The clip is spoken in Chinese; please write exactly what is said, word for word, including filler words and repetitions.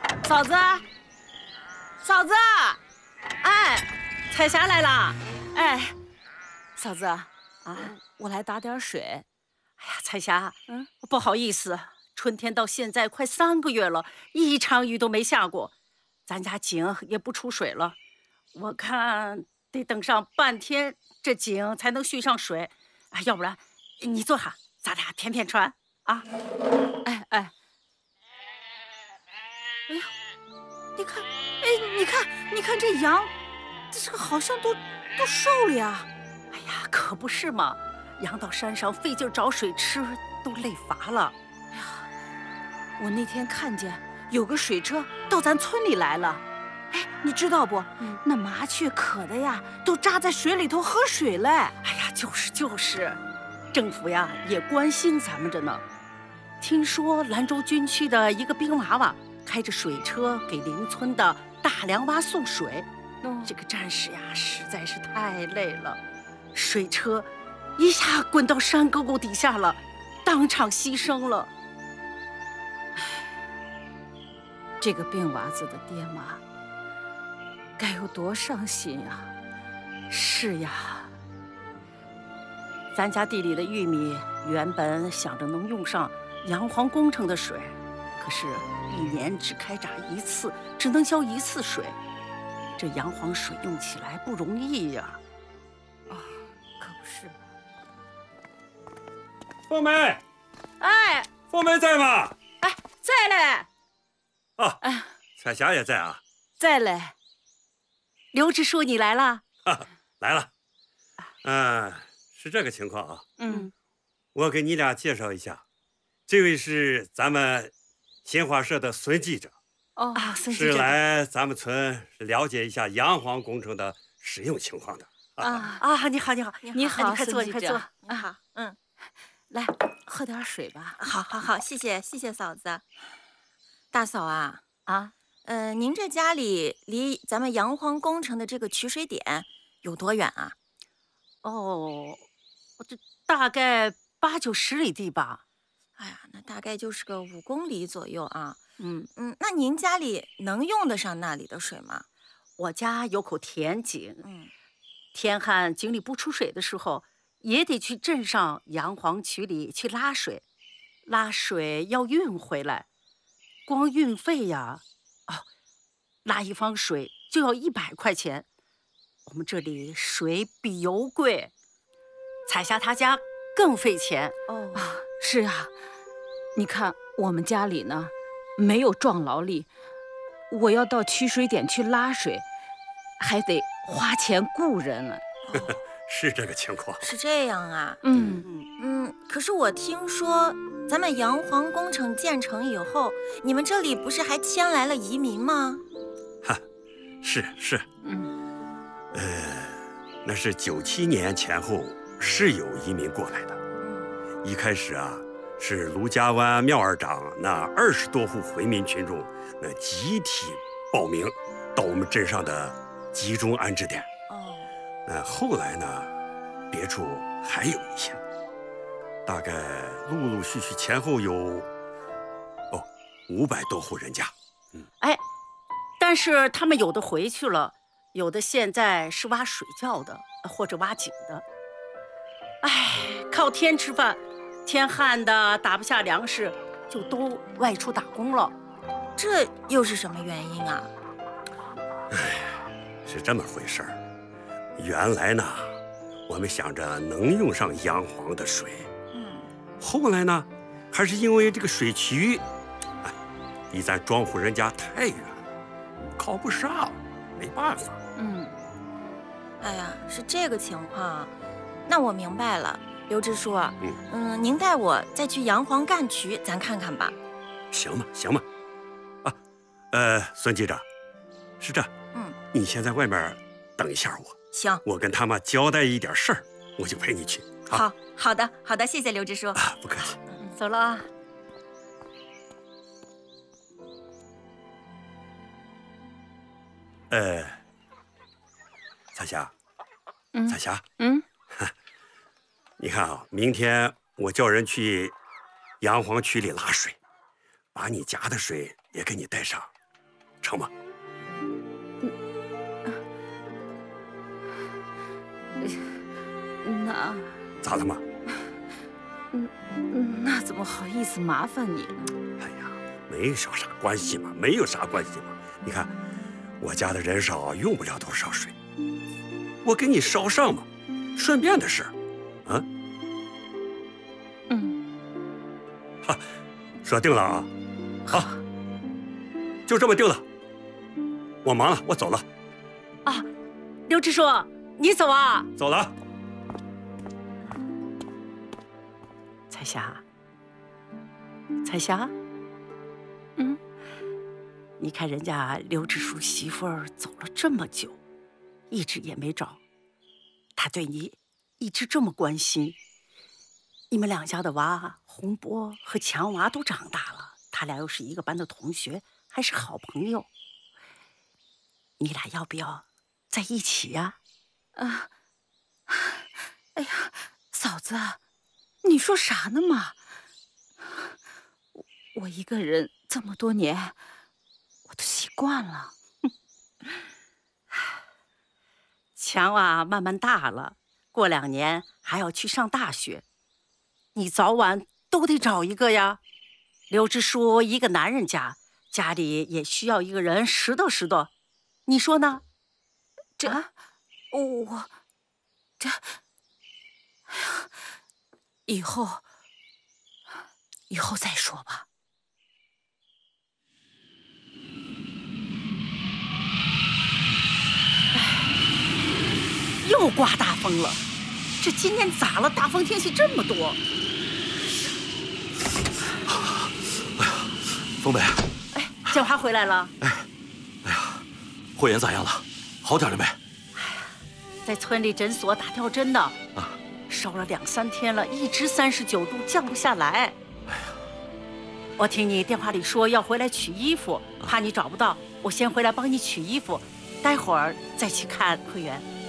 嫂子，嫂子，哎，彩霞来了。哎，嫂子啊，我来打点水。哎呀，彩霞，嗯，不好意思，春天到现在快三个月了，一场雨都没下过，咱家井也不出水了。我看得等上半天，这井才能蓄上水。啊，要不然你坐下，咱俩舀舀船啊。哎哎。 哎呀，你看，哎，你看，你看这羊，这个好像都都瘦了呀。哎呀，可不是嘛，羊到山上费劲找水吃，都累乏了。哎呀，我那天看见有个水车到咱村里来了，哎，你知道不？嗯、那麻雀渴的呀，都扎在水里头喝水嘞。哎呀，就是就是，政府呀也关心咱们着呢。听说兰州军区的一个兵娃娃。 开着水车给邻村的大梁洼送水，嗯、这个战士呀实在是太累了，水车一下滚到山沟沟底下了，当场牺牲了。唉，这个病娃子的爹妈该有多伤心呀！是呀，咱家地里的玉米原本想着能用上洋黄工程的水。 可是，一年只开闸一次，只能浇一次水，这洋黄水用起来不容易呀！啊，可不是。 凤梅， 哎， 凤梅在吗？ 哎，在嘞。 啊，哎，彩霞也在啊。 在嘞。刘支书，你来了？ 哈，来了。嗯、呃，是这个情况啊。 嗯， 我给你俩介绍一下，这位是咱们。 新华社的孙记者， 哦啊，孙记者是来咱们村了解一下洋黄工程的使用情况的啊啊！你好，你好，你好，你快坐，你快坐。 你好，嗯， 来喝点水吧。 好，好，好，谢谢，谢谢嫂子。大嫂啊， 啊， 呃，您这家里离咱们洋黄工程的这个取水点有多远啊？ 哦，这大概八九十里地吧。 哎呀，那大概就是个五公里左右啊。 嗯嗯，那您家里能用得上那里的水吗？ 我家有口田井， 嗯， 天旱井里不出水的时候，也得去镇上洋黄渠里去拉水，拉水要运回来，光运费呀，哦，拉一方水就要一百块钱。我们这里水比油贵，彩霞她家更费钱。 哦啊，是啊。 你看，我们家里呢，没有壮劳力，我要到取水点去拉水，还得花钱雇人呢。 哦、是这个情况。 是这样啊。 嗯嗯，可是我听说，咱们洋黄工程建成以后，你们这里不是还迁来了移民吗？ 哈，是是。嗯，呃，那是九七年前后是有移民过来的。嗯，一开始啊。 是卢家湾庙二长那二十多户回民群众，那集体报名到我们镇上的集中安置点。哦，那后来呢，别处还有一些，大概陆陆续续前后有哦五百多户人家。 嗯，哎，但是他们有的回去了，有的现在是挖水窖的，或者挖井的。哎，靠天吃饭。 天旱的打不下粮食，就都外出打工了。 这又是什么原因啊？ 哎，是这么回事儿。原来呢，我们想着能用上洋黄的水，嗯，后来呢，还是因为这个水渠，哎，离咱庄户人家太远了，靠不上，没办法。 嗯，哎呀，是这个情况，那我明白了。 刘支书，嗯嗯，您带我再去洋黄干渠，咱看看吧。 行吧，行吧。啊，呃，孙记者，是这，嗯，你先在外面等一下我。 行， 我跟他们交代一点事儿，我就陪你去。 啊、好，好的，好的，谢谢刘支书。 啊，不客气。 嗯，走了啊。 呃，彩霞，嗯，彩霞， 嗯。 你看啊，明天我叫人去洋黄渠里拉水，把你家的水也给你带上， 成吗？ 嗯，那咋了嘛？ 嗯嗯，那怎么好意思麻烦你呢？ 哎呀，没有啥关系嘛，没有啥关系嘛。你看，我家的人少，用不了多少水，我给你捎上嘛，顺便的事，啊？ 嗯， 哈，说定了啊，好，就这么定了。我忙了，我走了。 啊，刘支书，你走啊？ 走了。 彩霞，彩霞，嗯，你看人家刘支书媳妇儿走了这么久，一直也没找，他对你一直这么关心。你们两家的娃洪波和强娃都长大了，他俩又是一个班的同学，还是好朋友。你俩要不要在一起呀？啊，哎呀，嫂子，你说啥呢嘛？我我一个人这么多年，我都习惯了。强啊，慢慢大了，过两年还要去上大学，你早晚都得找一个呀。刘支书一个男人家，家里也需要一个人拾掇拾掇，你说呢？这，啊、我这，哎呀，以后以后再说吧。又刮大风了，这今年咋了？大风天气这么多。 哎呀，风梅， 哎，建华回来了。 哎，哎呀，慧妍咋样了？好点了没？ 哎呀，在村里诊所打吊针呢。啊，烧了两三天了，一直三十九度，降不下来。哎呀，我听你电话里说要回来取衣服，怕你找不到，我先回来帮你取衣服，待会儿再去看慧媛。